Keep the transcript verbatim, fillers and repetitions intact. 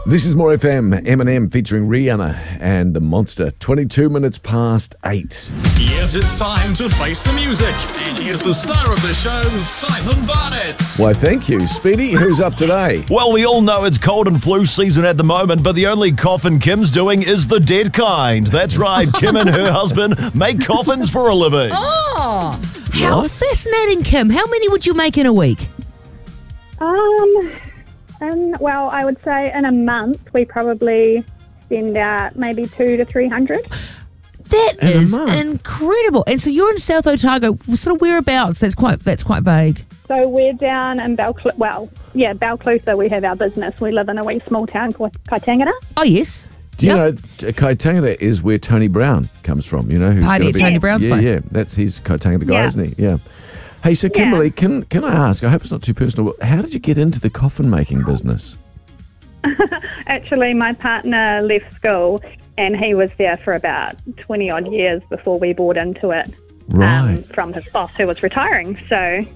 This is More F M, Eminem featuring Rihanna and The Monster. twenty-two minutes past eight. Yes, it's time to face the music. And here's the star of the show, Simon Barnett. Why, thank you. Speedy, who's up today? Well, we all know it's cold and flu season at the moment, but the only coffin Kim's doing is the dead kind. That's right, Kim and her husband make coffins for a living. Oh, how What? fascinating, Kim. How many would you make in a week? Um, and well, I would say in a month we probably send out maybe two to three hundred. That In a is month? incredible. And so you're in South Otago, sort of whereabouts? That's quite that's quite vague. So we're down in Balclutha. Well, yeah, Balclutha. We have our business. We live in a wee small town called Kaitangata. Oh, yes. Do you Yep. know, Kaitangata is where Tony Brown comes from, you know? Who's Party gonna at be- Tony Brown's Yeah, place. yeah, that's his Kaitangata guy, Yeah. isn't he? Yeah. Hey, so Kimberly, can can I ask, I hope it's not too personal, but how did you get into the coffin making business? Actually, my partner left school and he was there for about twenty odd years before we bought into it. Right. Um, from his boss who was retiring. So